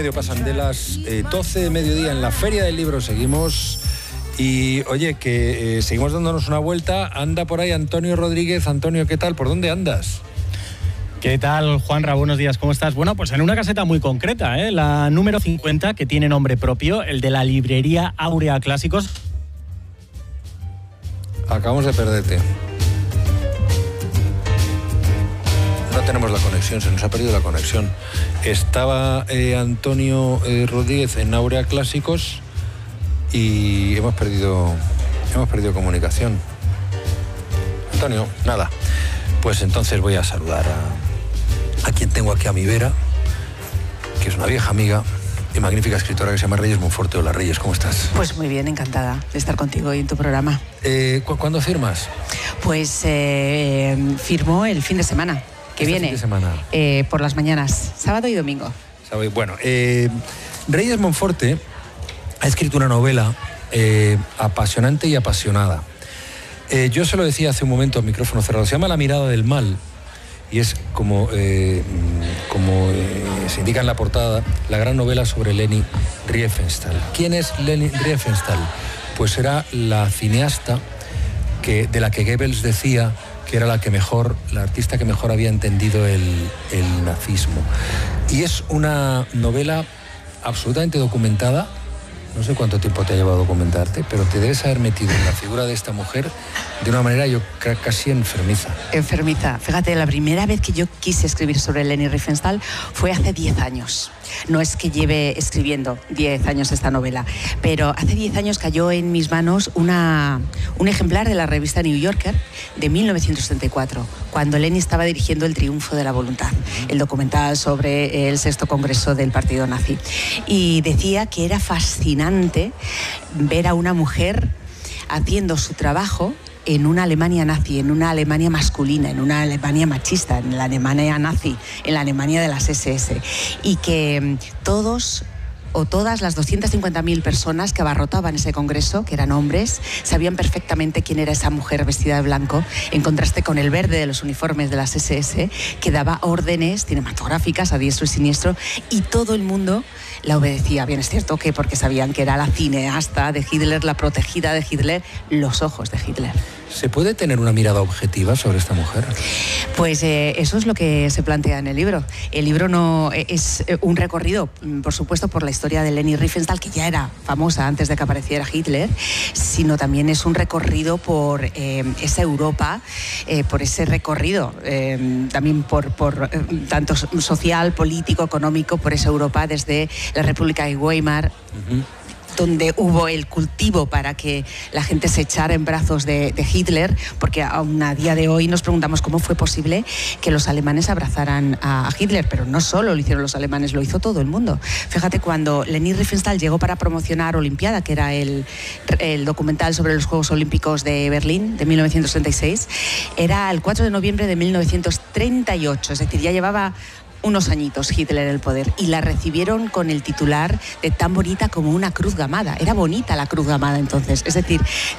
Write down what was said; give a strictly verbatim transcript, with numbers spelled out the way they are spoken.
Pasan de las eh, doce de mediodía en la Feria del Libro, seguimos y oye, que eh, seguimos dándonos una vuelta. Anda por ahí Antonio Rodríguez. Antonio, ¿qué tal? ¿Por dónde andas? ¿Qué tal, Juanra? Buenos días, ¿cómo estás? Bueno, pues en una caseta muy concreta, ¿eh? La número cincuenta, que tiene nombre propio, el de la librería Áurea Clásicos. Acabamos de perderte. No tenemos la conexión, se nos ha perdido la conexión. Estaba eh, Antonio eh, Rodríguez en Áurea Clásicos y hemos perdido, hemos perdido comunicación. Antonio, nada. Pues entonces voy a saludar a, a quien tengo aquí a mi vera, que es una vieja amiga y magnífica escritora que se llama Reyes Monforte. Hola, Reyes, ¿cómo estás? Pues muy bien, encantada de estar contigo y en tu programa. Eh, ¿cu- ¿Cuándo firmas? Pues eh, firmo el fin de semana que Este viene, fin de semana. Eh, por las mañanas, sábado y domingo. Bueno, eh, Reyes Monforte ha escrito una novela eh, apasionante y apasionada. Eh, yo se lo decía hace un momento a micrófono cerrado, se llama La mirada del mal y es como, eh, como eh, se indica en la portada, la gran novela sobre Leni Riefenstahl. ¿Quién es Leni Riefenstahl? Pues era la cineasta que, de la que Goebbels decía que era la que mejor, la artista que mejor había entendido el, el nazismo. Y es una novela absolutamente documentada. No sé cuánto tiempo te ha llevado a documentarte, pero te debes haber metido en la figura de esta mujer de una manera, yo creo, casi enfermiza. Enfermiza. Fíjate, la primera vez que yo quise escribir sobre Leni Riefenstahl fue hace diez años. No es que lleve escribiendo diez años esta novela, pero hace diez años cayó en mis manos una, un ejemplar de la revista New Yorker de mil novecientos setenta y cuatro, cuando Leni estaba dirigiendo El triunfo de la voluntad, el documental sobre el sexto congreso del partido nazi. Y decía que era fascinante ver a una mujer haciendo su trabajo en una Alemania nazi, en una Alemania masculina, en una Alemania machista, en la Alemania nazi, en la Alemania de las ese ese. Y que todos o todas las doscientas cincuenta mil personas que abarrotaban ese congreso, que eran hombres, sabían perfectamente quién era esa mujer vestida de blanco, en contraste con el verde de los uniformes de las ese ese, que daba órdenes cinematográficas a diestro y siniestro, y todo el mundo la obedecía. Bien, es cierto que porque sabían que era la cineasta de Hitler, la protegida de Hitler, los ojos de Hitler. ¿Se puede tener una mirada objetiva sobre esta mujer? Pues eh, eso es lo que se plantea en el libro. El libro no es un recorrido, por supuesto, por la historia de Leni Riefenstahl, que ya era famosa antes de que apareciera Hitler, sino también es un recorrido por eh, esa Europa, eh, por ese recorrido eh, también por, por eh, tanto social, político, económico, por esa Europa desde la República de Weimar. Uh-huh. Donde hubo el cultivo para que la gente se echara en brazos de, de Hitler, porque aún a día de hoy nos preguntamos cómo fue posible que los alemanes abrazaran a, a Hitler, pero no solo lo hicieron los alemanes, lo hizo todo el mundo. Fíjate, cuando Leni Riefenstahl llegó para promocionar Olimpiada, que era el, el documental sobre los Juegos Olímpicos de Berlín de mil novecientos treinta y seis, era el cuatro de noviembre de mil novecientos treinta y ocho, es decir, ya llevaba unos añitos Hitler en el poder, y la recibieron con el titular de tan bonita como una cruz gamada. Era bonita la cruz gamada entonces, es decir,